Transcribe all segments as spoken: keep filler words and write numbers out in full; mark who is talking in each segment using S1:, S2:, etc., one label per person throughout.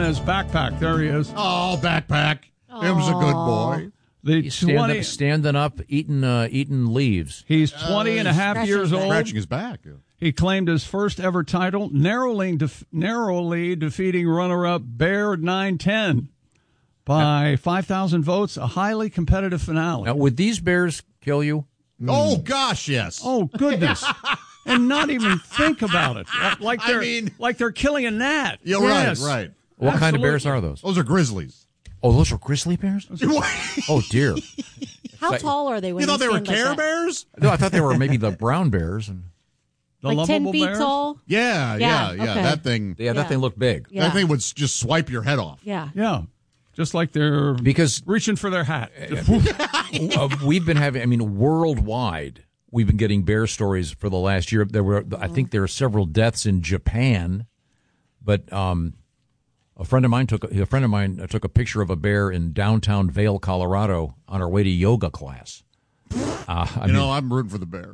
S1: as Backpack. There he is.
S2: Oh, Backpack. Him's a good boy.
S1: The
S3: He's stand
S1: twenty,
S3: up, standing up, eating uh, eating leaves.
S1: He's twenty and a half years old.
S2: Scratching his back.
S1: He claimed his first ever title, narrowly, def- narrowly defeating runner-up Bear nine ten by five thousand votes, a highly competitive finale.
S3: Now, would these bears kill you?
S2: Oh, gosh, yes.
S1: Oh, goodness. And not even think about it. Like they're,
S2: I mean-
S1: like they're killing a gnat.
S2: Yeah,
S1: Yes.
S2: right, right.
S3: What kind of bears
S1: Absolutely.
S3: are those?
S2: Those are grizzlies.
S3: Oh, those are grizzly bears? Oh, dear.
S4: How tall are they when
S2: You thought they were
S4: stand like
S2: Care
S4: that?
S2: Bears?
S3: No, I thought they were maybe the brown bears. And
S1: The
S4: Like ten
S1: lovable
S4: feet
S1: bears?
S4: tall?
S2: Yeah,
S4: Yeah,
S2: yeah, yeah.
S4: okay.
S2: That thing,
S3: yeah, that
S4: Yeah.
S3: thing looked big.
S4: Yeah.
S2: that thing would s- just swipe your head off.
S4: Yeah.
S1: Yeah. Just like they're
S3: Because
S1: reaching for their hat.
S3: uh, we've been having, I mean, worldwide, we've been getting bear stories for the last year. There were, I think there are several deaths in Japan, but um, a friend of mine took a friend of mine took a picture of a bear in downtown Vail, Colorado, on her way to yoga class. Uh, I
S2: You
S3: mean,
S2: know, I'm rooting for the bear.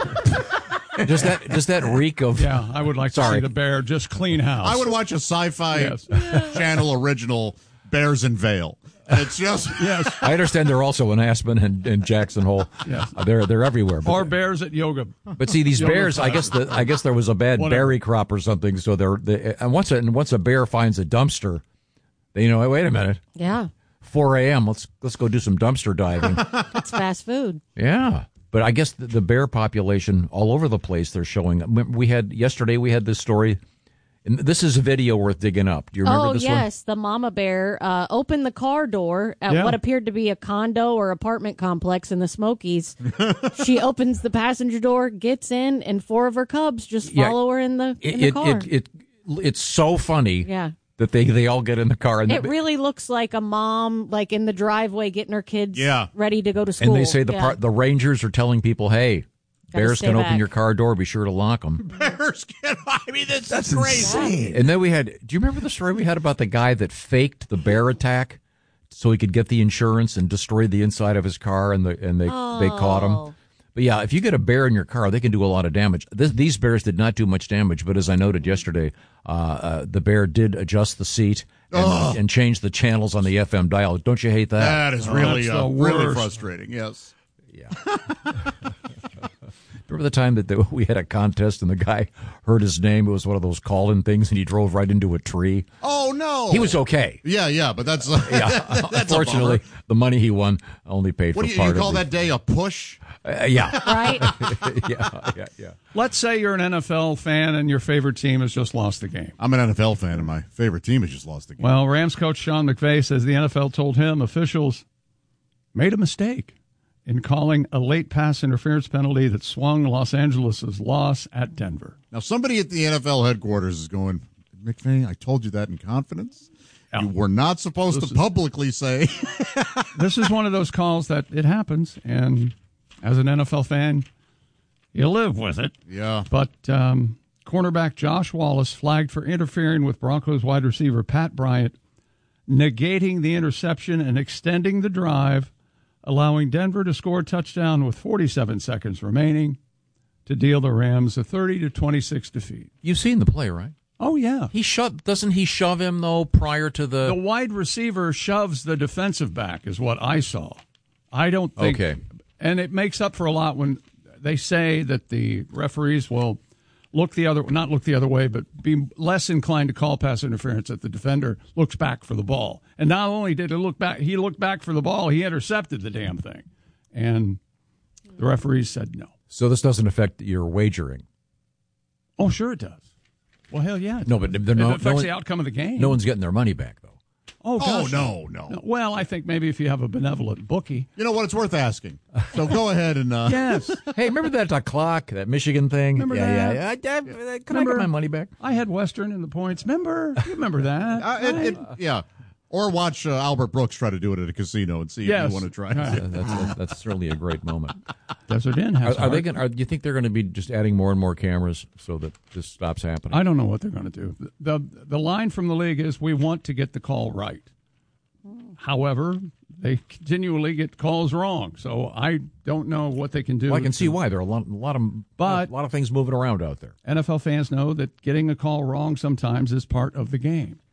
S3: does that does that reek of?
S1: Yeah, I would like
S3: Sorry.
S1: to see the bear just clean house.
S2: I would watch a sci-fi
S1: Yes.
S2: channel original, Bears in Vail. And it's just...
S1: Yes.
S3: I understand they're also in Aspen and, and Jackson Hole.
S1: Yes.
S3: Uh, They're they're everywhere. But,
S1: Or bears at yoga.
S3: but see, these
S1: Yoga
S3: bears, I guess the I guess there was a bad
S1: Whatever.
S3: berry crop or something. So they're they, and once a, and once a bear finds a dumpster, they, you know, wait a minute,
S4: Yeah.
S3: four a.m. Let's let's go do some dumpster diving.
S4: It's fast food.
S3: Yeah. But I guess the, the bear population all over the place, they're showing. We had yesterday, we had this story, and this is a video worth digging up. Do you remember
S4: Oh,
S3: this
S4: yes. The mama bear uh, opened the car door at
S1: Yeah.
S4: what appeared to be a condo or apartment complex in the Smokies. She opens the passenger door, gets in, and four of her cubs just
S3: Yeah.
S4: follow her in the,
S3: one?
S4: in
S3: It,
S4: the
S3: it,
S4: car.
S3: it, it, it's so funny
S4: yeah.
S3: that they, they all get in the car. And
S4: It really looks like a mom, like in the driveway, getting her kids
S2: Yeah.
S4: ready to go to school.
S3: And they say the
S4: Yeah.
S3: part, the Rangers are telling people, "Hey,
S4: Gotta
S3: bears
S4: stay
S3: can open
S4: back.
S3: your car door. Be sure to lock them."
S2: Bears get... I mean, this
S5: That's
S2: is crazy.
S5: insane.
S3: And then we had. Do you remember the story we had about the guy that faked the bear attack so he could get the insurance and destroy the inside of his car, and the and they they caught him.
S4: Oh.
S3: But yeah, if you get a bear in your car, they can do a lot of damage. This, these bears did not do much damage, but as I noted yesterday, uh, uh, the bear did adjust the seat and, uh, and change the channels on the F M dial. Don't you hate that?
S2: That is really,
S1: that's the
S2: uh, really
S1: worst.
S2: frustrating, yes.
S3: Remember the time that the, we had a contest and the guy heard his name? It was one of those call-in things, and he drove right into a tree.
S2: Oh, no.
S3: He was okay.
S2: Yeah, yeah, but that's... Uh,
S3: Yeah,
S2: that's a
S3: unfortunately,
S2: bummer.
S3: the money he won only paid
S2: What
S3: for
S2: do you,
S3: part
S2: you call
S3: of
S2: that day a push?
S3: the, uh, yeah,
S4: Right?
S3: yeah, yeah, yeah.
S1: Let's say you're an N F L fan and your favorite team has just lost the game.
S2: I'm an N F L fan, and my favorite team has just lost the game.
S1: Well, Rams coach Sean McVay says the N F L told him officials made a mistake in calling a late pass interference penalty that swung Los Angeles' loss at Denver.
S2: Now, somebody at the N F L headquarters is going, McVay, I told you that in confidence.
S1: Yeah.
S2: You were not supposed
S1: This
S2: to
S1: is-
S2: publicly say.
S1: This is one of those calls that it happens, and as an N F L fan, you live with it.
S2: Yeah.
S1: But um, cornerback Josh Wallace flagged for interfering with Broncos wide receiver Pat Bryant, negating the interception and extending the drive, allowing Denver to score a touchdown with forty-seven seconds remaining to deal the Rams a thirty to twenty-six defeat.
S3: You've seen the play, right?
S1: Oh, yeah.
S3: He shove doesn't he shove him though prior to the?
S1: The wide receiver shoves the defensive back is what I saw. I don't think.
S3: Okay.
S1: And it makes up for a lot when they say that the referees will look the other, not look the other way, but be less inclined to call pass interference if the defender looks back for the ball. And not only did he look back, he looked back for the ball, he intercepted the damn thing. And the referees said no.
S3: So this doesn't affect your wagering.
S1: Oh, sure it does. Well, hell yeah. It
S3: No,
S1: does.
S3: but they're
S1: it
S3: no-
S1: affects
S3: no one-
S1: the outcome of the game.
S3: No one's getting their money back though.
S1: Oh,
S2: Oh,
S1: gosh.
S2: no, no.
S1: Well, I think maybe if you have a benevolent bookie.
S2: You know what? It's worth asking. So go ahead and... Uh,
S1: Yes.
S3: Hey, remember that uh, clock, that Michigan thing?
S1: Remember
S3: yeah,
S1: that?
S3: yeah, yeah. I, I, can I
S1: Remember-
S3: get my money back?
S1: I had Western in the points. Remember? You remember that?
S2: Uh, it, it, yeah. Or watch uh, Albert Brooks try to do it at a casino and see
S1: Yes.
S2: if you want to try.
S1: Right.
S3: Uh, that's, that's that's certainly a great moment.
S1: Desert Inn
S3: Are,
S1: has
S3: are they
S1: heart.
S3: going? Are do you think they're going to be just adding more and more cameras so that this stops happening?
S1: I don't know what they're going to do. The, the line from the league is we want to get the call right. However, they continually get calls wrong. So I don't know what they can do.
S3: Well, I can see
S1: to-
S3: why there are a lot, a lot of
S1: But-
S3: a lot of things moving around out there.
S1: N F L fans know that getting a call wrong sometimes is part of the game.